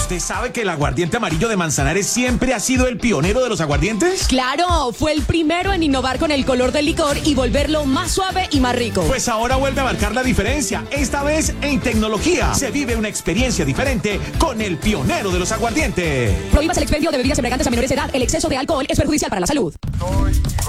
¿Usted sabe que el aguardiente amarillo de Manzanares siempre ha sido el pionero de los aguardientes? Claro, fue el primero en innovar con el color del licor y volverlo más suave y más rico. Pues ahora vuelve a marcar la diferencia, esta vez en tecnología. Se vive una experiencia diferente con el pionero de los aguardientes. Prohíbas el expendio de bebidas embriagantes a menores de edad. El exceso de alcohol es perjudicial para la salud.